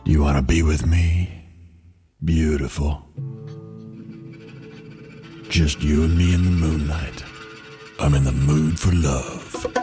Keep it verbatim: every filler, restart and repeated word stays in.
Do you want to be with me? Beautiful. Just you and me in the moonlight. I'm in the mood for love.